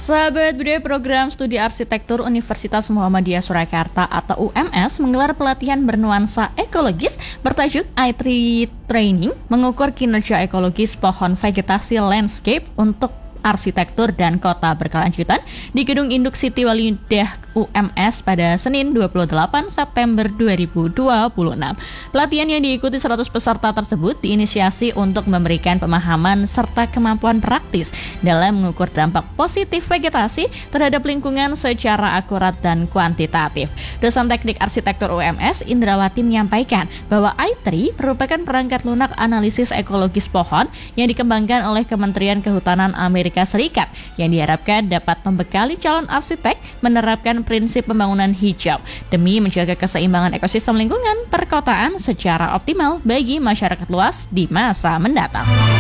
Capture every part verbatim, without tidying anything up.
Sahabat budaya, program studi arsitektur Universitas Muhammadiyah Surakarta atau U M S menggelar pelatihan bernuansa ekologis bertajuk I Tree Training, mengukur kinerja ekologis pohon vegetasi landscape untuk arsitektur dan kota berkelanjutan di Gedung Induk Siti Walidah U M S pada Senin dua puluh delapan September dua ribu dua puluh enam. Pelatihan yang diikuti seratus peserta tersebut diinisiasi untuk memberikan pemahaman serta kemampuan praktis dalam mengukur dampak positif vegetasi terhadap lingkungan secara akurat dan kuantitatif. Dosen Teknik Arsitektur U M S Indrawati menyampaikan bahwa I Tree merupakan perangkat lunak analisis ekologis pohon yang dikembangkan oleh Kementerian Kehutanan Amerika Serikat yang diharapkan dapat membekali calon arsitek menerapkan prinsip pembangunan hijau demi menjaga keseimbangan ekosistem lingkungan perkotaan secara optimal bagi masyarakat luas di masa mendatang.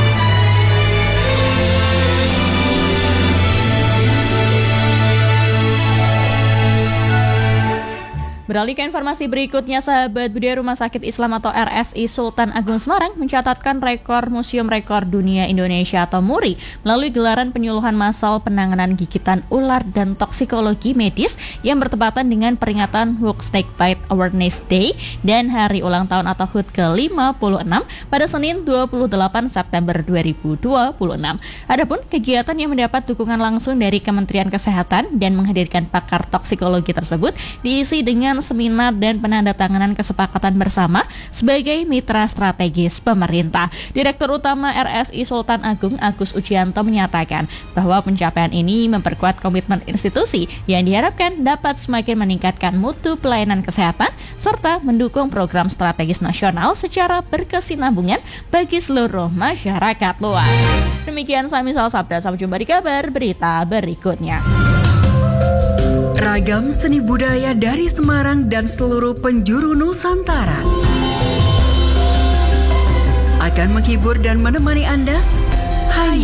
Beralih ke informasi berikutnya, sahabat budaya, Rumah Sakit Islam atau R S I Sultan Agung Semarang mencatatkan rekor Museum Rekor Dunia Indonesia atau MURI melalui gelaran penyuluhan massal penanganan gigitan ular dan toksikologi medis yang bertepatan dengan peringatan World Snake Bite Awareness Day dan Hari Ulang Tahun atau H U T ke lima puluh enam pada Senin dua puluh delapan September dua ribu dua puluh enam. Adapun kegiatan yang mendapat dukungan langsung dari Kementerian Kesehatan dan menghadirkan pakar toksikologi tersebut diisi dengan seminar dan penandatanganan kesepakatan bersama sebagai mitra strategis pemerintah. Direktur Utama R S I Sultan Agung Agus Ujianto menyatakan bahwa pencapaian ini memperkuat komitmen institusi yang diharapkan dapat semakin meningkatkan mutu pelayanan kesehatan serta mendukung program strategis nasional secara berkesinambungan bagi seluruh masyarakat luas. Demikian Samisal Sabda, sampai jumpa di kabar berita berikutnya. Ragam seni budaya dari Semarang dan seluruh penjuru Nusantara akan menghibur dan menemani Anda